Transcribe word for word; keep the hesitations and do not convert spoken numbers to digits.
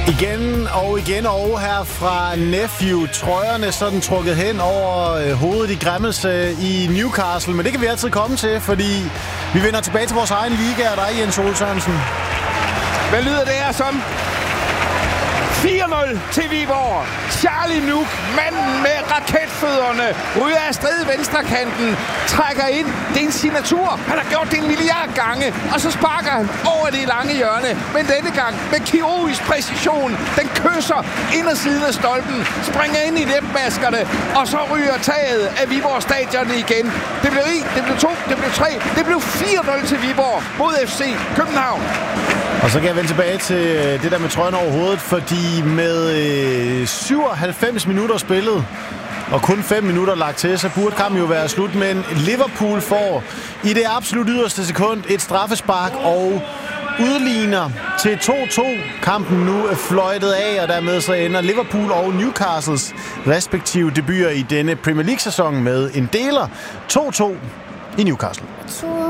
Igen og igen og her fra Nephew. Trøjerne sådan trukket hen over øh, hovedet i græmmelse i Newcastle. Men det kan vi altid komme til, fordi vi vender tilbage til vores egen liga, og der er Jens Ole Sørensen. Hvad lyder det her som? fire nul til Viborg. Charlie Nuuk, manden med raketfødderne, ryger afsted i venstrekanten, trækker ind. Det er en signatur. Han har gjort det en milliard gange, og så sparker han over det lange hjørne. Men denne gang med kirurgisk præcision. Den kysser indersiden af stolpen, springer ind i netmaskerne, og så ryger taget af Viborg Stadion igen. Det blev en, det blev to, det blev tre, det blev fire nul til Viborg mod F C København. Og så kan jeg vende tilbage til det der med trøjen over hovedet, fordi med øh, syvoghalvfems minutter spillet, og kun fem minutter lagt til, så burde kampen jo være slut. Men Liverpool får i det absolut yderste sekund et straffespark og udligner til to to. Kampen nu er fløjtet af, og dermed så ender Liverpool og Newcastles respektive debuter i denne Premier League-sæson med en deler to to i Newcastle.